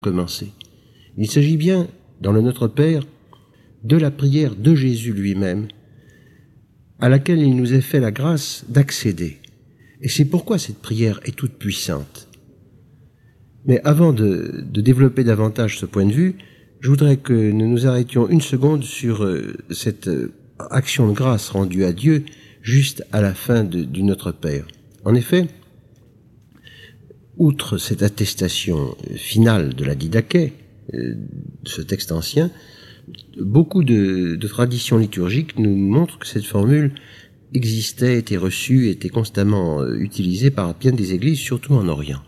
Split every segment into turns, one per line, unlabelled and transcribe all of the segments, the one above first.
commencer. Il s'agit bien, dans le Notre Père, de la prière de Jésus lui-même, à laquelle il nous est fait la grâce d'accéder. Et c'est pourquoi cette prière est toute puissante. Mais avant de développer davantage ce point de vue, je voudrais que nous nous arrêtions une seconde sur cette action de grâce rendue à Dieu juste à la fin du Notre Père. En effet, outre cette attestation finale de la Didaché, ce texte ancien, beaucoup de traditions liturgiques nous montrent que cette formule existait, était reçue, était constamment utilisée par bien des églises, surtout en Orient.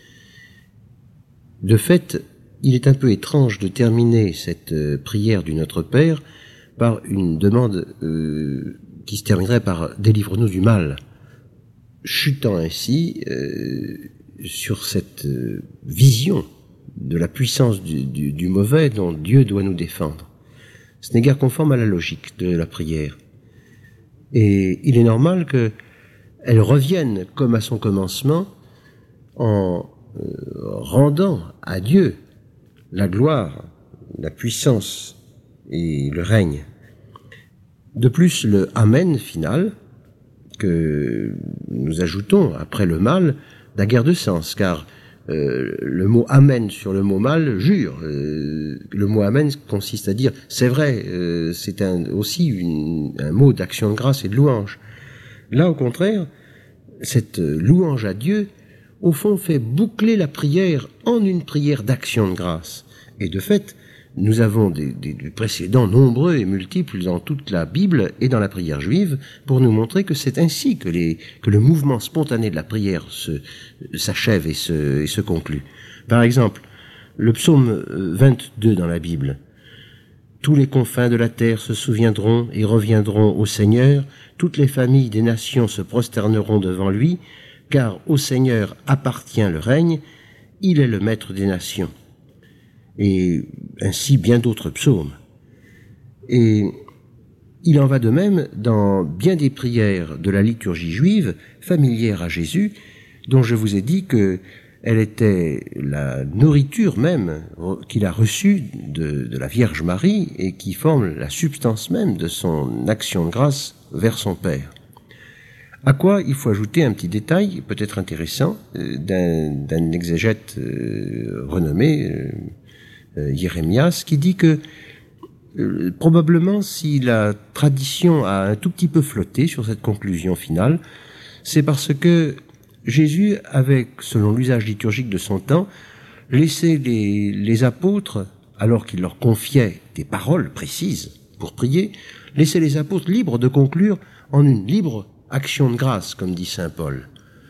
De fait, il est un peu étrange de terminer cette prière du Notre Père par une demande qui se terminerait par « délivre-nous du mal », chutant ainsi sur cette vision de la puissance du mauvais dont Dieu doit nous défendre. Ce n'est guère conforme à la logique de la prière. Et il est normal qu'elle revienne comme à son commencement en rendant à Dieu la gloire, la puissance et le règne. De plus, le « Amen » final que nous ajoutons après le mal n'a guère de sens, car le mot « Amen » sur le mot « mal » jure. Le mot « Amen » consiste à dire « c'est vrai », c'est aussi un mot d'action de grâce et de louange. Là, au contraire, cette louange à Dieu, au fond, fait boucler la prière en une prière d'action de grâce. Et de fait, nous avons des précédents nombreux et multiples dans toute la Bible et dans la prière juive pour nous montrer que c'est ainsi que le mouvement spontané de la prière s'achève et se conclut. Par exemple, le psaume 22 dans la Bible. « Tous les confins de la terre se souviendront et reviendront au Seigneur, toutes les familles des nations se prosterneront devant lui, car au Seigneur appartient le règne, il est le maître des nations. » Et ainsi bien d'autres psaumes. Et il en va de même dans bien des prières de la liturgie juive, familières à Jésus, dont je vous ai dit qu'elle était la nourriture même qu'il a reçue de la Vierge Marie et qui forme la substance même de son action de grâce vers son Père. À quoi il faut ajouter un petit détail, peut-être intéressant, d'un exégète renommé, Jérémias, qui dit que probablement si la tradition a un tout petit peu flotté sur cette conclusion finale, c'est parce que Jésus avait, selon l'usage liturgique de son temps, laissé les apôtres, alors qu'il leur confiait des paroles précises pour prier, laissait les apôtres libres de conclure en une libre action de grâce, comme dit saint Paul.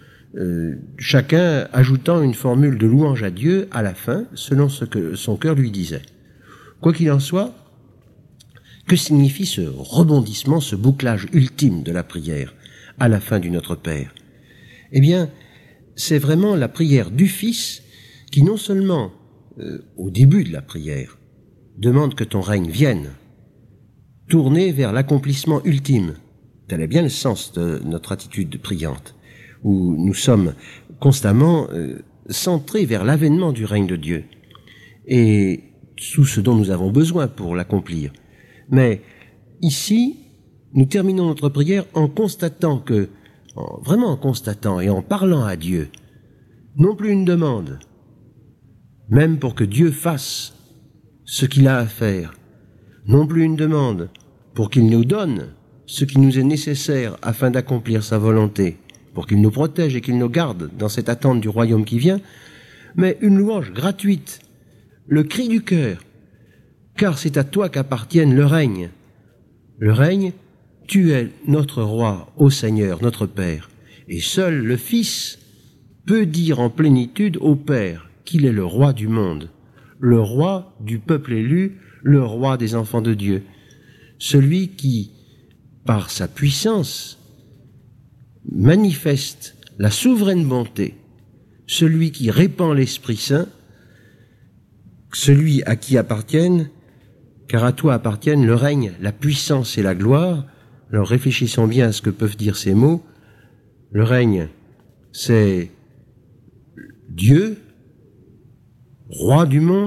Chacun ajoutant une formule de louange à Dieu à la fin, selon ce que son cœur lui disait. Quoi qu'il en soit, que signifie ce rebondissement, ce bouclage ultime de la prière à la fin du Notre Père? Eh bien, c'est vraiment la prière du Fils qui non seulement, au début de la prière, demande que ton règne vienne, tourné vers l'accomplissement ultime. Tel est bien le sens de notre attitude priante, où nous sommes constamment centrés vers l'avènement du règne de Dieu et tout ce dont nous avons besoin pour l'accomplir. Mais ici, nous terminons notre prière en constatant vraiment en constatant et en parlant à Dieu, non plus une demande, même pour que Dieu fasse ce qu'il a à faire, non plus une demande pour qu'il nous donne ce qui nous est nécessaire afin d'accomplir sa volonté, pour qu'il nous protège et qu'il nous garde dans cette attente du royaume qui vient, mais une louange gratuite, le cri du cœur, car c'est à toi qu'appartienne le règne. Le règne, tu es notre roi, ô Seigneur, notre Père, et seul le Fils peut dire en plénitude au Père qu'il est le roi du monde, le roi du peuple élu, le roi des enfants de Dieu, celui qui, par sa puissance, manifeste la souveraine bonté, celui qui répand l'Esprit Saint, celui à qui appartiennent, car à toi appartiennent le règne, la puissance et la gloire. Alors réfléchissons bien à ce que peuvent dire ces mots. Le règne, c'est Dieu, roi du monde,